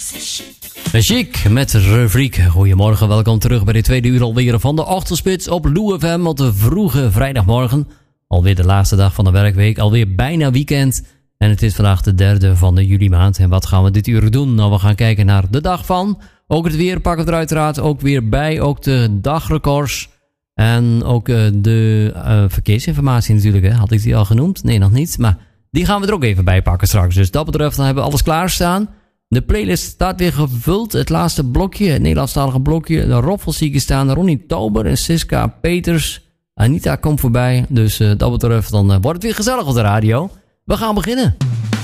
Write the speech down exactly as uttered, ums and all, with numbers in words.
Chic met Rubriek. Goedemorgen, welkom terug bij de tweede uur alweer van de Ochtendspits op Lou F M op de vroege vrijdagmorgen. Alweer de laatste dag van de werkweek, alweer bijna weekend. En het is vandaag de derde van de juli maand. En wat gaan we dit uur doen? Nou, we gaan kijken naar de dag van. Ook het weer pakken we er uiteraard ook weer bij. Ook de dagrecords. En ook uh, de uh, verkeersinformatie natuurlijk. Hè. Had ik die al genoemd? Nee, nog niet. Maar die gaan we er ook even bij pakken straks. Dus dat betreft dan hebben we alles klaarstaan. De playlist staat weer gevuld. Het laatste blokje, het Nederlandstalige blokje. De Roffelszieken staan. Ronnie Tauber en Siska Peters. Anita komt voorbij. Dus uh, dat betreft dan uh, wordt het weer gezellig op de radio. We gaan beginnen.